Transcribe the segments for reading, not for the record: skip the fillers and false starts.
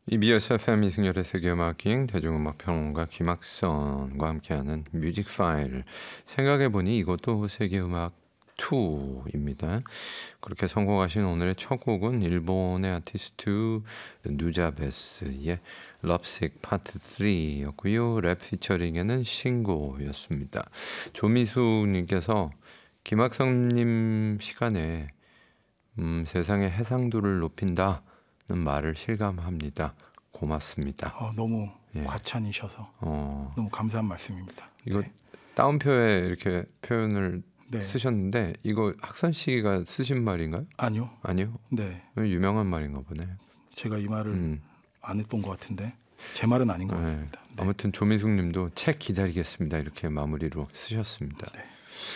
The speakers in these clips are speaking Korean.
EBS FM 이승열의 세계음악기행 대중음악평론가 김학선과 함께하는 뮤직파일. 생각해보니 이것도 세계음악 2입니다. 그렇게 성공하신 오늘의 첫 곡은 일본의 아티스트 누자베스의 럽식 파트 3였고요. 랩 피처링에는 신고였습니다. 조미수님께서 김학선님 시간에 세상의 해상도를 높인다는 말을 실감합니다. 고맙습니다. 너무 과찬이셔서 너무 감사한 말씀입니다. 이거 따옴표에 이렇게 표현을 네. 쓰셨는데 이거 학선 씨가 쓰신 말인가요? 아니요. 아니요. 네. 유명한 말인가 보네. 제가 이 말을 안 했던 것 같은데 제 말은 아닌 것 같습니다. 네. 아무튼 조미숙님도 책 기다리겠습니다. 이렇게 마무리로 쓰셨습니다. 네.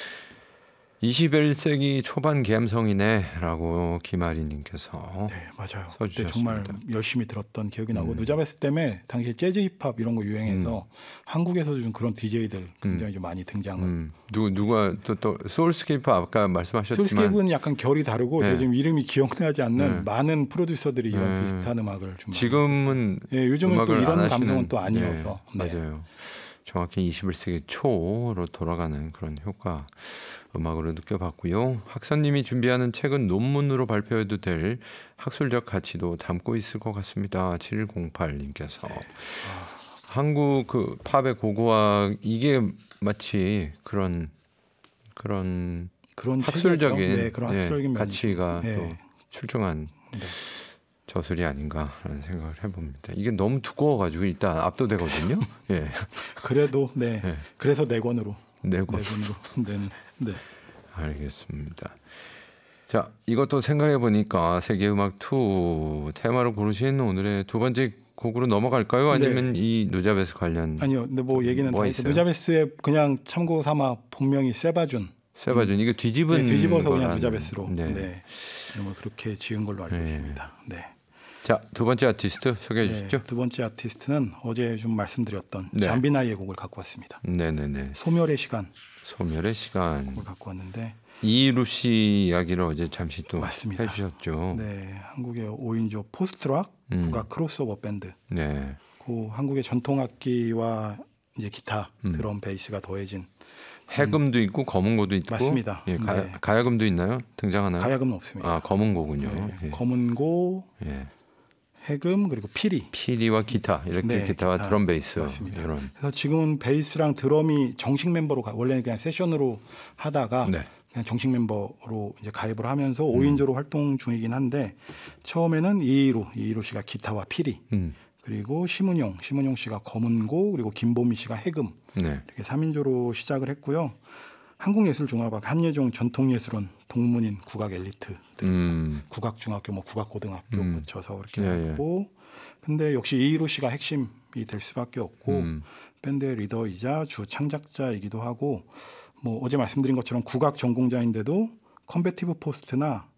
21세기 초반 감성이네라고 김아리님께서 네, 맞아요. 써주셨습니다. 그때 정말 열심히 들었던 기억이 나고 누자베스 때문에 당시 재즈 힙합 이런 거 유행해서 한국에서도 좀 그런 DJ들 굉장히 좀 많이 등장을. 누가 또 소울스케이프 아까 말씀하셨지만 소울스케이프는 약간 결이 다르고 네. 제가 지금 이름이 기억나지 않는 많은 프로듀서들이 이런 비슷한 음악을 좀 지금은 요즘은 또 이런 감성은 또 아니어서 맞아요. 정확히 21세기 초로 돌아가는 그런 효과 음악으로 느껴봤고요. 학선님이 준비하는 책은 논문으로 발표해도 될 학술적 가치도 담고 있을 것 같습니다. 7108님께서 한국 그 팝의 고고학 이게 마치 그런 학술적인, 그런 학술적인 가치가 또 출중한 저술이 아닌가라는 생각을 해봅니다. 이게 너무 두꺼워가지고 일단 압도되거든요. 예. 그래도 그래서 네 권으로. 네 알겠습니다. 자, 이것도 생각해 보니까 세계음악 2 테마로 고르신 오늘의 두 번째 곡으로 넘어갈까요? 아니면 이 누자베스 관련? 아니요. 근데 뭐 얘기는 다 있어요. 누자베스의 그냥 참고 삼아 본명이 세바준. 이거 뒤집어서 그냥 누자베스로. 네. 뭐 그렇게 지은 걸로 알고 있습니다. 네. 자, 두 번째 아티스트 소개해 주시죠. 두 번째 아티스트는 어제 좀 말씀드렸던 잠비나이의 곡을 갖고 왔습니다. 네네네. 소멸의 시간. 곡을 갖고 왔는데 이루 씨 이야기를 어제 잠시 또 맞습니다. 해주셨죠. 네, 한국의 5인조 포스트락 국악 크로스오버 밴드. 네. 그 한국의 전통 악기와 이제 기타, 드럼, 베이스가 더해진. 해금도 있고 검은고도 있고. 맞습니다. 예, 가야금도 있나요? 등장하나요? 가야금은 없습니다. 아, 검은고군요. 네, 검은고, 해금 그리고 피리와 기타 이렇게 기타와 드럼 베이스 맞습니다. 이런. 그래서 지금은 베이스랑 드럼이 정식 멤버로 원래는 그냥 세션으로 하다가 그냥 정식 멤버로 이제 가입을 하면서 5인조로 활동 중이긴 한데 처음에는 이희루 씨가 기타와 피리 그리고 심은용 씨가 검은고 그리고 김보미 씨가 해금 이렇게 3인조로 시작을 했고요. 한국예술종합학 한예종 전통예술원 동문인 국악 엘리트 국악중학교 국악고등학교 거쳐서 그렇게 했고 근데 역시 이희루 씨가 핵심이 될 수밖에 없고 밴드의 리더이자 주 창작자이기도 하고 뭐 어제 말씀드린 것처럼 국악 전공자인데도 컨베티브 포스트나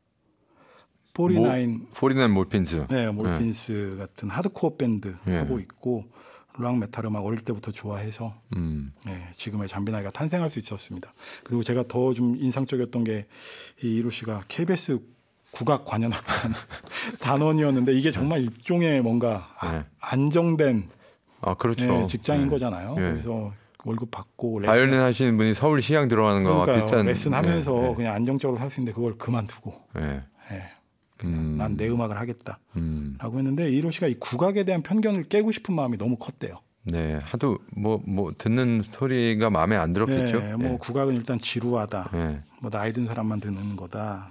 49 몰핀스 몰핀스 같은 하드코어 밴드 하고 있고 락 메탈 음악 어릴 때부터 좋아해서 지금의 잠비나이가 탄생할 수 있었습니다. 그리고 제가 더 좀 인상적이었던 게 이루 씨가 KBS 국악 관현악단 단원이었는데 이게 정말 일종의 뭔가 안정된 그렇죠. 직장인 거잖아요. 그래서 월급 받고 바이올린 하시는 분이 서울 시향 들어가는 거와 비슷한 레슨하면서 그냥 안정적으로 살 수 있는데 그걸 그만두고 난 내 음악을 하겠다라고 했는데 이로 씨가 이 국악에 대한 편견을 깨고 싶은 마음이 너무 컸대요. 네, 하도 뭐 듣는 소리가 마음에 안 들었겠죠. 국악은 일단 지루하다. 뭐 나이 든 사람만 듣는 거다.